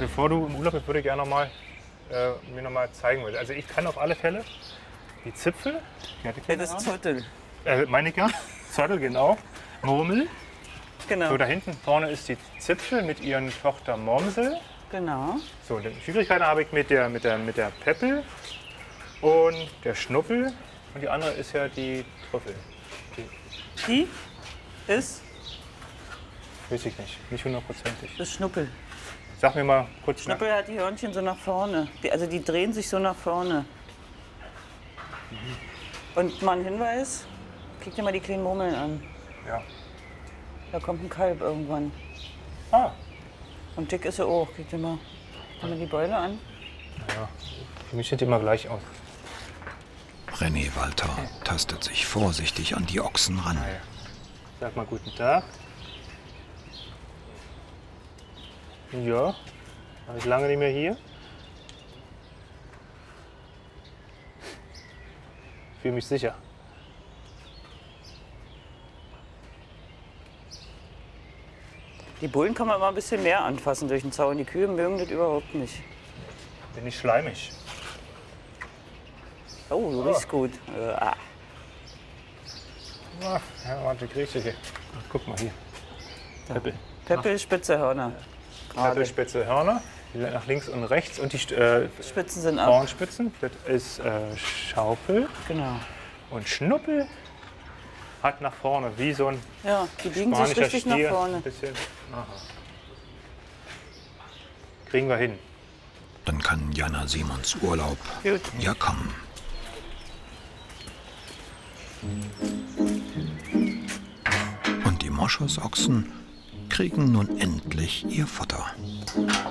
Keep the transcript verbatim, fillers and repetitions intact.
bevor du im Urlaub bist, würde ich gerne noch mal, äh, mir noch mal zeigen will. Also ich kann auf alle Fälle die Zipfel. Ja, das ist Zottel. Äh, meine ich ja. Zottel, genau. Murmel. Genau. So, da hinten vorne ist die Zipfel mit ihren Tochter Momsel. Genau. So, die Schwierigkeiten habe ich mit der, mit, der, mit der Peppel und der Schnuppel. Und die andere ist ja die Trüffel. Die Die ist weiß ich nicht, nicht hundertprozentig. das Schnuppel. Sag mir mal kurz. Schnuppel hat die Hörnchen so nach vorne. Die, also die drehen sich so nach vorne. Und mal ein Hinweis, klick dir mal die kleinen Murmeln an. Ja. Da kommt ein Kalb irgendwann. Ah, Und dick ist er auch. Klick dir mal, guck mal die Beule an. ja. Für mich sieht die immer gleich aus. René Walter tastet sich vorsichtig an die Ochsen ran. Ah, ja. Sag mal guten Tag. Ja, war ich lange nicht mehr hier. Fühle mich sicher. Die Bullen kann man mal ein bisschen mehr anfassen durch den Zaun. Die Kühe mögen das überhaupt nicht. Bin ich schleimig. Oh, du riechst gut. Äh, ah. Ah, ja, warte, kriegst du hier. Guck mal hier. Peppel. Peppel, spitze Hörner. Gerade. Peppelspitze Hörner, die sind nach links und rechts. Und die äh, Spitzen sind ab. Hornspitzen, das ist äh, Schaufel. Genau. Und Schnuppel hat nach vorne, wie so ein Ja, die biegen sich spanischer richtig Stier. nach Ein vorne. bisschen. Aha. Kriegen wir hin. Dann kann Jana Simons Urlaub Gut. ja kommen. Und die Moschusochsen kriegen nun endlich ihr Futter.